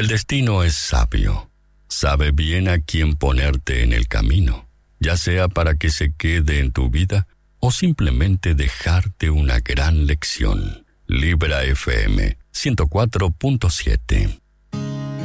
El destino es sabio. Sabe bien a quién ponerte en el camino, ya sea para que se quede en tu vida o simplemente dejarte una gran lección. Libra FM 104.7.